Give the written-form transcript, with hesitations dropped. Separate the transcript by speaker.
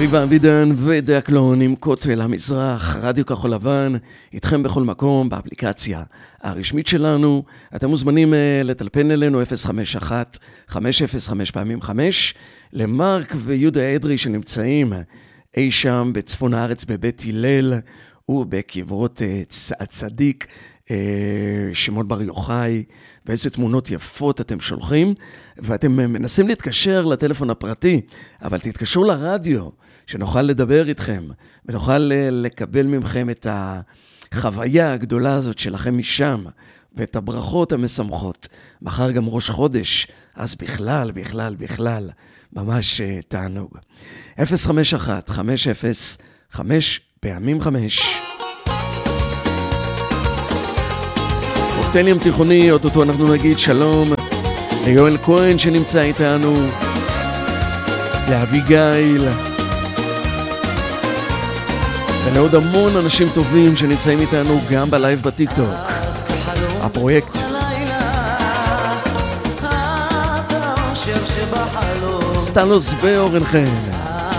Speaker 1: אביבה אבידן ודקלון עם כותל המזרח, רדיו כחול לבן, איתכם בכל מקום, באפליקציה הרשמית שלנו. אתם מוזמנים לטלפן אלינו 051-505 פעמים 5, למרק ויהודה אדרי שנמצאים אי שם בצפון הארץ בבית הלל ובקברות הצדיק, שמעון בר יוחאי, ואיזה תמונות יפות אתם שולחים, ואתם מנסים להתקשר לטלפון הפרטי, אבל תתקשרו לרדיו, שנוכל לדבר איתכם, ונוכל לקבל ממכם את החוויה הגדולה הזאת שלכם משם, ואת הברכות המשמחות. מחר גם ראש חודש, אז בכלל, ממש תענוג. 051-505 פעמים 5. קוקטייל ים תיכוני, אותו אנחנו נגיד שלום ליואל כהן שנמצא איתנו, לאביגיל, ולעוד המון אנשים טובים שנמצאים איתנו גם בלייב בטיקטוק. הפרויקט סטלוס ואורן חן.